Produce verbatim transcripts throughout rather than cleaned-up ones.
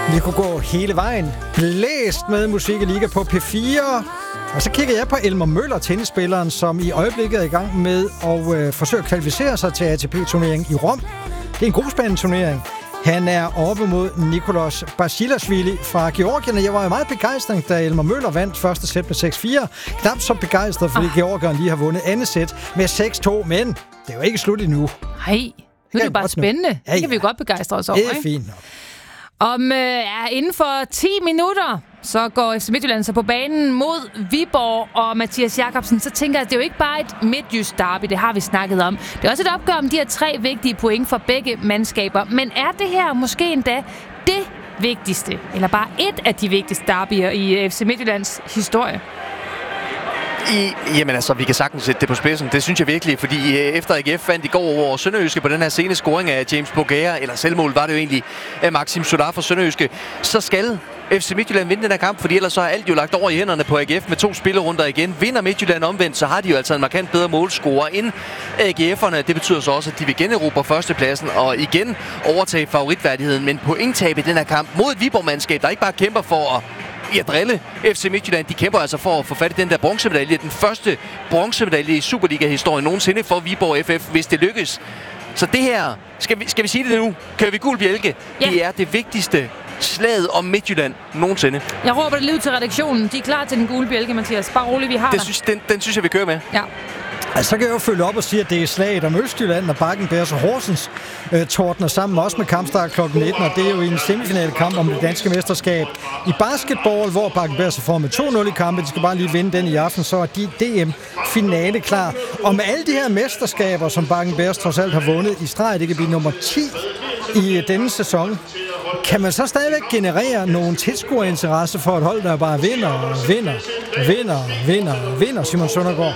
Vi kunne gå hele vejen. Blæst med musik i Liga på P fire. Og så kigger jeg på Elmer Møller, tennisspilleren, som i øjeblikket er i gang med at øh, forsøge at kvalificere sig til A T P-turneringen i Rom. Det er en grusbane turnering. Han er oppe mod Nicolas Basilashvili fra Georgien, og jeg var jo meget begejstret, da Elmer Møller vandt første sæt med seks fire. Knap så begejstret, fordi ah. Georgien lige har vundet andet sæt med seks to, men det er jo ikke slut endnu. Nej, nu er det bare spændende. Ja, ja. Det kan vi jo godt begejstre os over. Det er ikke? Fint nok. Om øh, ja, inden for ti minutter, så går F C Midtjylland så på banen mod Viborg og Mathias Jakobsen. Så tænker jeg, at det er jo ikke bare et midtjysk derby, det har vi snakket om. Det er også et opgør om de her tre vigtige point for begge mandskaber. Men er det her måske endda det vigtigste, eller bare et af de vigtigste derbyer i F C Midtjyllands historie? I, jamen altså, vi kan sagtens sætte det på spidsen. Det synes jeg virkelig, fordi efter A G F vandt i går over Sønderjyske på den her sene scoring af James Bogaer, eller selvmål var det jo egentlig af Maxim Sudar fra Sønderjyske, så skal F C Midtjylland vinde den her kamp, fordi ellers så er alt jo lagt over i hænderne på A G F med to spillerunder igen. Vinder Midtjylland omvendt, så har de jo altså en markant bedre målscorer end A G F'erne. Det betyder så også, at de vil generobre førstepladsen og igen overtage favoritværdigheden. Men pointtab i den her kamp mod et Viborg-mandskab, der ikke bare kæmper for at i at drille F C Midtjylland. De kæmper altså for at få fat i den der bronzemedalje. Den første bronzemedalje i Superliga-historien nogensinde for Viborg F F, hvis det lykkes. Så det her, skal vi, skal vi sige det nu? Kan vi gul bjælke? Ja. Det er det vigtigste slaget om Midtjylland nogensinde. Jeg råber det lige ud til redaktionen. De er klar til den gule bjælke, Mathias. Bare roligt, vi har det synes, den, den synes jeg, vi kører med. Ja. Altså, så kan jeg jo følge op og sige, at det er slaget om Østjylland, og Bakken Bears og Horsens øh, tordner sammen også med kampstart klokken nitten, og det er jo en semifinale kamp om det danske mesterskab i basketball, hvor Bakken Bears er for med to nul i kampen. De skal bare lige vinde den i aften, så er de D M-finale klar. Og med alle de her mesterskaber, som Bakken Bears trods alt har vundet i streg, det kan blive nummer ti i denne sæson. Kan man så stadigvæk generere nogle tilskuerinteresse for et hold, der bare vinder, vinder, vinder, vinder, vinder, Simon Søndergaard?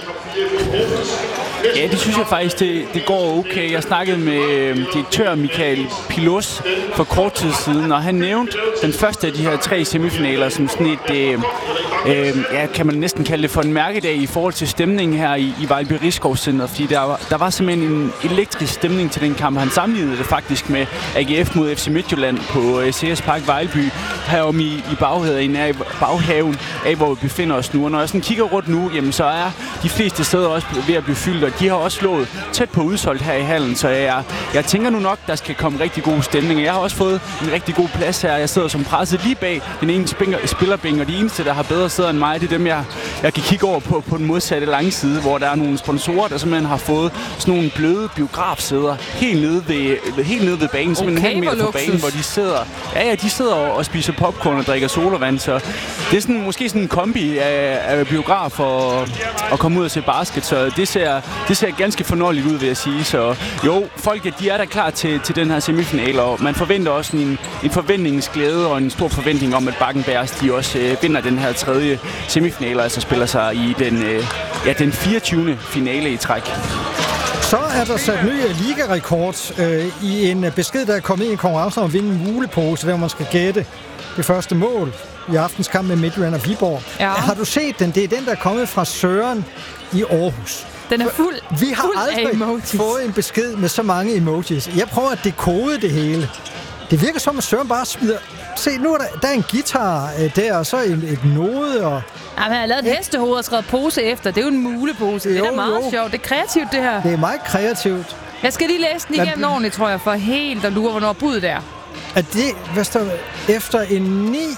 Ja, det synes jeg faktisk, det, det går okay. Jeg snakkede med direktør Michael Pilos for kort tid siden, og han nævnte den første af de her tre semifinaler som sådan et, øh, øh, ja, kan man næsten kalde det for en mærkedag i forhold til stemningen her i, i Vejlby Rigskovscentret, fordi der var, der var simpelthen en elektrisk stemning til den kamp. Han sammenlignede det faktisk med A G F mod F C Midtjylland på øh, C S Park Vejlby, herom i, i baghaven, af, baghaven af, hvor vi befinder os nu. Og når jeg sådan kigger rundt nu, jamen, så er de fleste steder også ved at blive fyldt, og de har også slået tæt på udsolgt her i hallen, så jeg, jeg tænker nu nok, der skal komme rigtig god stemning. Jeg har også fået en rigtig god plads her. Jeg sidder som presset lige bag den ene spillerbænk, og de eneste, der har bedre sæder end mig, det er dem, jeg, jeg kan kigge over på på den modsatte lange side, hvor der er nogle sponsorer, der simpelthen har fået sådan nogle bløde biografsæder helt nede ved, helt nede ved banen, simpelthen okay, helt mere på banen, hvor de sidder, ja, ja, de sidder og, og spiser popcorn og drikker sodavand, så det er sådan, måske sådan en kombi af, af biograf og, og komme ud og se basket, så det ser, det ser ganske fornøjeligt ud, vil jeg sige. Så jo, folk de er da klar til, til den her semifinal, og man forventer også en, en forventningsglæde og en stor forventning om, at Bakken Bears de også øh, vinder den her tredje semifinal, og altså spiller sig i den, øh, ja, den fireogtyvende finale i træk. Så er der sat ny ligarekord øh, i en besked, der er kommet i en konkurrence om at vinde en mulepose, der man skal gætte det første mål i aftens kamp med Midtjylland og Viborg. Ja. Har du set den? Det er den, der er kommet fra Søren i Aarhus. Den er fuld, Vi har fuld aldrig fået en besked med så mange emojis. Jeg prøver at dekode det hele. Det virker som, at Søren bare smider... Se, nu er der, der er en guitar øh, der, og så et, et node, og... Ja, han har lavet et hestehov og skrevet pose efter. Det er jo en mulepose. Jo, det er meget jo. sjovt. Det er kreativt, det her. Det er meget kreativt. Jeg skal lige læse den igennem ja, ordentligt, tror jeg, for helt at lure, hvornår budet er. Er det, hvad står efter en ni,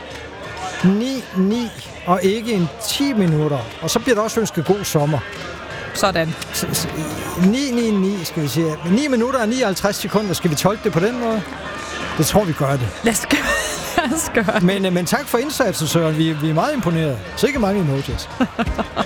ni, ni og ikke en ti minutter, og så bliver der også ønsket god sommer. Sådan. ni ni ni, skal vi sige. ni minutter og nioghalvtreds sekunder. Skal vi tolke det på den måde? Det tror vi gør det. Lad os gøre, Lad os gøre. Men, men tak for indsatsen, Søren. Vi, vi er meget imponeret. Så ikke mange emojis.